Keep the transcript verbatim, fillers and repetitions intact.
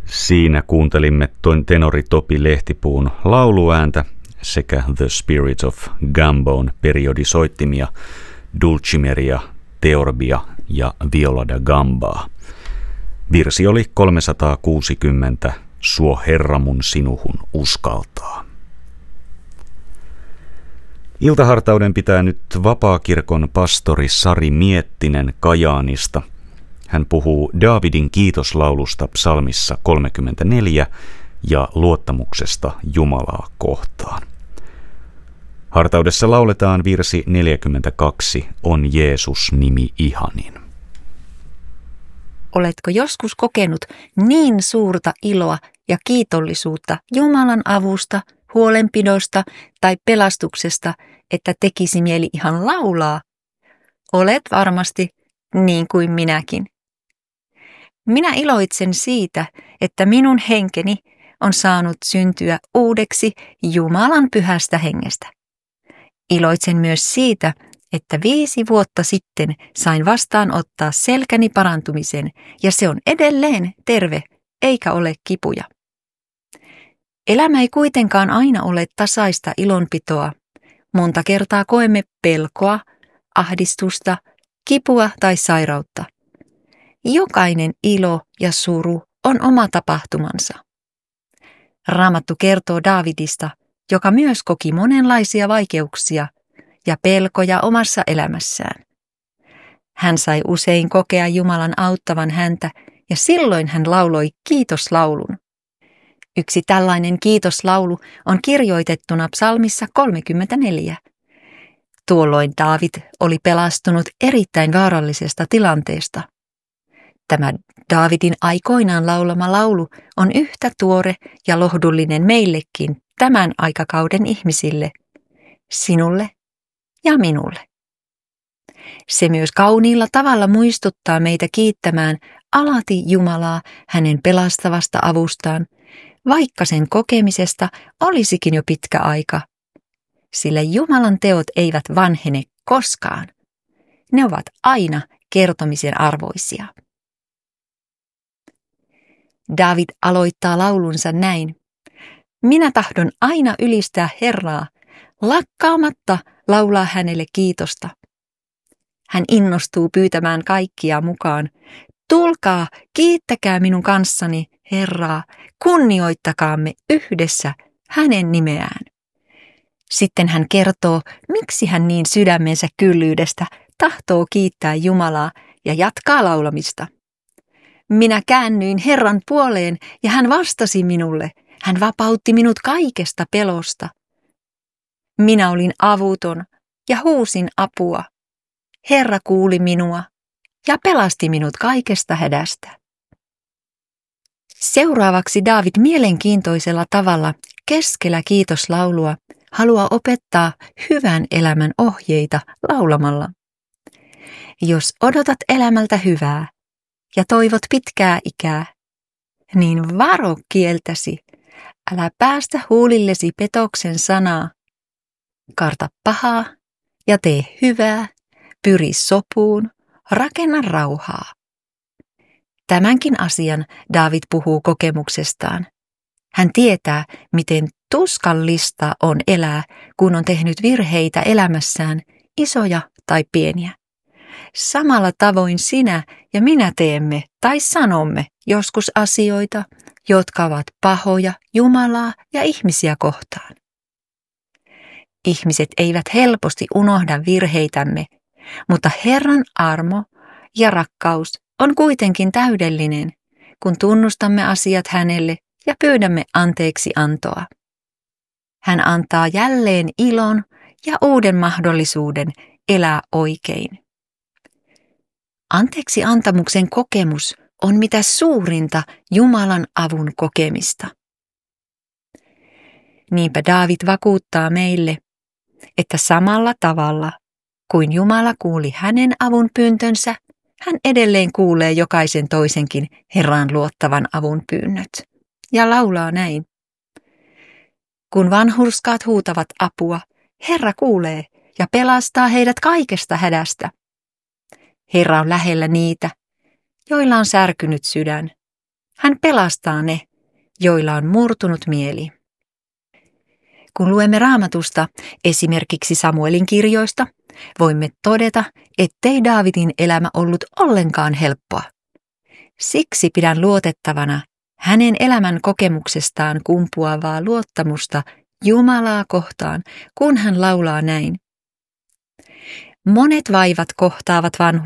Siinä kuuntelimme tenori Topi Lehtipuun lauluääntä sekä The Spirit of Gambon periodisoittimia, Dulcimeria, Theorbia ja Viola da Gambaa. Virsi oli kolmesataakuusikymmentä, Suo Herra mun sinuhun uskaltaa. Iltahartauden pitää nyt Vapaakirkon pastori Sari Miettinen Kajaanista. Hän puhuu Daavidin kiitoslaulusta psalmissa kolmekymmentäneljä ja luottamuksesta Jumalaa kohtaan. Hartaudessa lauletaan virsi neljäkymmentäkaksi, On Jeesus nimi ihanin. Oletko joskus kokenut niin suurta iloa ja kiitollisuutta Jumalan avusta, huolenpidosta tai pelastuksesta, että tekisi mieli ihan laulaa? Olet varmasti niin kuin minäkin. Minä iloitsen siitä, että minun henkeni on saanut syntyä uudeksi Jumalan pyhästä hengestä. Iloitsen myös siitä, että viisi vuotta sitten sain vastaanottaa selkäni parantumisen ja se on edelleen terve eikä ole kipuja. Elämä ei kuitenkaan aina ole tasaista ilonpitoa. Monta kertaa koemme pelkoa, ahdistusta, kipua tai sairautta. Jokainen ilo ja suru on oma tapahtumansa. Raamattu kertoo Daavidista, joka myös koki monenlaisia vaikeuksia ja pelkoja omassa elämässään. Hän sai usein kokea Jumalan auttavan häntä ja silloin hän lauloi kiitoslaulun. Yksi tällainen kiitoslaulu on kirjoitettuna psalmissa kolmekymmentäneljä. Tuolloin Daavid oli pelastunut erittäin vaarallisesta tilanteesta. Tämä Daavidin aikoinaan laulama laulu on yhtä tuore ja lohdullinen meillekin tämän aikakauden ihmisille, sinulle ja minulle. Se myös kauniilla tavalla muistuttaa meitä kiittämään alati Jumalaa hänen pelastavasta avustaan, vaikka sen kokemisesta olisikin jo pitkä aika. Sillä Jumalan teot eivät vanhene koskaan. Ne ovat aina kertomisen arvoisia. Daavid aloittaa laulunsa näin. Minä tahdon aina ylistää Herraa, lakkaamatta laulaa hänelle kiitosta. Hän innostuu pyytämään kaikkia mukaan. Tulkaa, kiittäkää minun kanssani Herraa, kunnioittakaamme yhdessä hänen nimeään. Sitten hän kertoo, miksi hän niin sydämensä kyllyydestä tahtoo kiittää Jumalaa ja jatkaa laulamista. Minä käännyin Herran puoleen ja hän vastasi minulle. Hän vapautti minut kaikesta pelosta. Minä olin avuton ja huusin apua. Herra kuuli minua ja pelasti minut kaikesta hädästä. Seuraavaksi Daavid mielenkiintoisella tavalla keskellä kiitoslaulua haluaa opettaa hyvän elämän ohjeita laulamalla. Jos odotat elämältä hyvää ja toivot pitkää ikää, niin varo kieltäsi, älä päästä huulillesi petoksen sanaa. Karta pahaa ja tee hyvää, pyri sopuun, rakenna rauhaa. Tämänkin asian Daavid puhuu kokemuksestaan. Hän tietää, miten tuskallista on elää, kun on tehnyt virheitä elämässään, isoja tai pieniä. Samalla tavoin sinä ja minä teemme tai sanomme joskus asioita, jotka ovat pahoja Jumalaa ja ihmisiä kohtaan. Ihmiset eivät helposti unohda virheitämme, mutta Herran armo ja rakkaus on kuitenkin täydellinen, kun tunnustamme asiat hänelle ja pyydämme anteeksi antoa. Hän antaa jälleen ilon ja uuden mahdollisuuden elää oikein. Anteeksi antamuksen kokemus on mitä suurinta Jumalan avun kokemista. Niinpä Daavid vakuuttaa meille, että samalla tavalla kuin Jumala kuuli hänen avunpyyntönsä, hän edelleen kuulee jokaisen toisenkin Herraan luottavan avunpyynnöt ja laulaa näin. Kun vanhurskaat huutavat apua, Herra kuulee ja pelastaa heidät kaikesta hädästä. Herra on lähellä niitä, joilla on särkynyt sydän. Hän pelastaa ne, joilla on murtunut mieli. Kun luemme Raamatusta, esimerkiksi Samuelin kirjoista, voimme todeta, ettei Daavidin elämä ollut ollenkaan helppoa. Siksi pidän luotettavana hänen elämän kokemuksestaan kumpuavaa luottamusta Jumalaa kohtaan, kun hän laulaa näin. Monet vaivat kohtaavat vanhus.